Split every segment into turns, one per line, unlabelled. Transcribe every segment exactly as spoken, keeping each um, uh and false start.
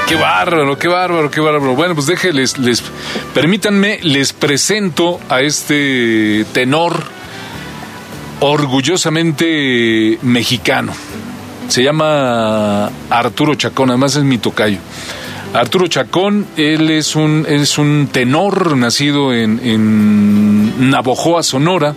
Qué bárbaro, qué bárbaro, qué bárbaro. Bueno, pues déjenles, les, permítanme, les presento a este tenor orgullosamente mexicano. Se llama Arturo Chacón, además es mi tocayo. Arturo Chacón, él es un, es un tenor nacido en, en Navojoa, Sonora,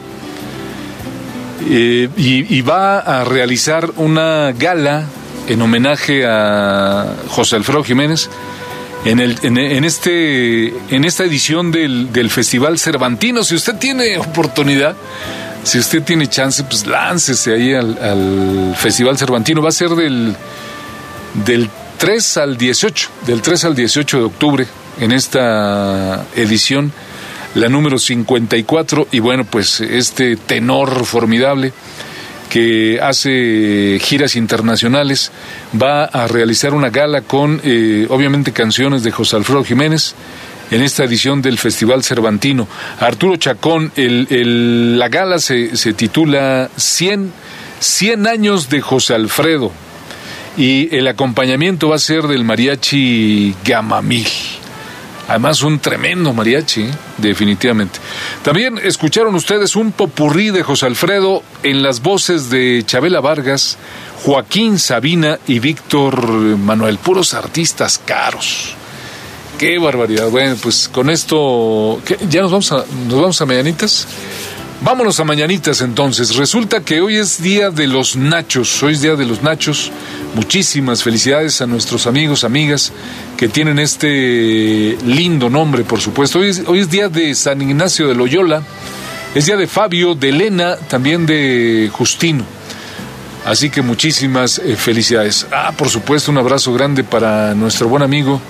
eh, y, y va a realizar una gala en homenaje a José Alfredo Jiménez en, el, en, en, este, en esta edición del, del Festival Cervantino. Si usted tiene oportunidad, si usted tiene chance, pues láncese ahí al, al Festival Cervantino. Va a ser del, del tres al dieciocho, del tres al dieciocho de octubre, en esta edición, la número cincuenta y cuatro, y bueno, pues este tenor formidable que hace giras internacionales va a realizar una gala con, eh, obviamente, canciones de José Alfredo Jiménez en esta edición del Festival Cervantino. Arturo Chacón, el, el, la gala se, se titula cien, cien años de José Alfredo, y el acompañamiento va a ser del mariachi Gamamil. Además, un tremendo mariachi, ¿eh? Definitivamente. También escucharon ustedes un popurrí de José Alfredo en las voces de Chabela Vargas, Joaquín Sabina y Víctor Manuel. Puros artistas caros. ¡Qué barbaridad! Bueno, pues con esto, ¿qué? ¿Ya nos vamos a, nos vamos a mañanitas? Vámonos a mañanitas entonces. Resulta que hoy es día de los nachos. Hoy es día de los nachos. Muchísimas felicidades a nuestros amigos, amigas que tienen este lindo nombre, por supuesto. Hoy es, hoy es día de San Ignacio de Loyola. Es día de Fabio, de Elena, también de Justino. Así que muchísimas eh, felicidades. Ah, por supuesto, un abrazo grande para nuestro buen amigo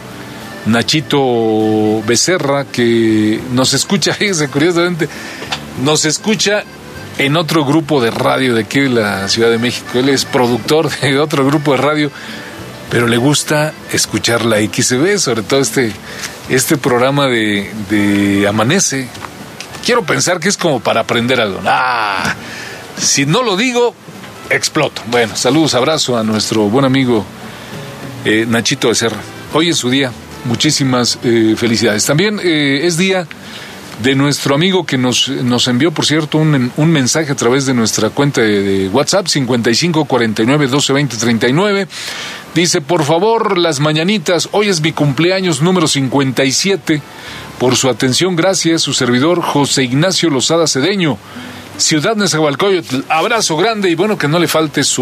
Nachito Becerra, que nos escucha, fíjense, curiosamente, nos escucha en otro grupo de radio de aquí de la Ciudad de México. Él es productor de otro grupo de radio, pero le gusta escuchar la X C B, sobre todo este, este programa de, de Amanece. Quiero pensar que es como para aprender algo. Ah, si no lo digo, exploto. Bueno, saludos, abrazo a nuestro buen amigo eh, Nachito Becerra. Hoy es su día. Muchísimas eh, felicidades. También eh, es día de nuestro amigo que nos, nos envió, por cierto, un, un mensaje a través de nuestra cuenta de, de WhatsApp, cincuenta y cinco cuarenta y nueve doce veinte treinta y nueve. Dice, por favor, las mañanitas, hoy es mi cumpleaños número cincuenta y siete. Por su atención, gracias, su servidor José Ignacio Lozada Cedeño, Ciudad Nezahualcóyotl. Abrazo grande y bueno, que no le falte su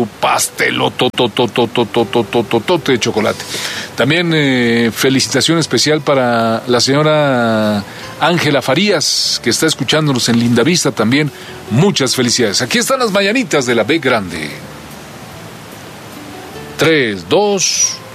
pastelototototototototote de chocolate. También eh, felicitación especial para la señora Ángela Farías, que está escuchándonos en Lindavista también. Muchas felicidades. Aquí están las mañanitas de la B Grande. Tres, dos...